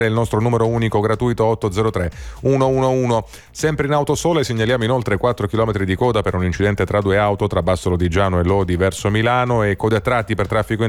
il nostro numero unico gratuito 803 111. Sempre in Autosole segnaliamo inoltre 4 km di coda per un incidente tra due auto tra Basso Lodigiano e Lodi verso Milano e code a tratti per traffico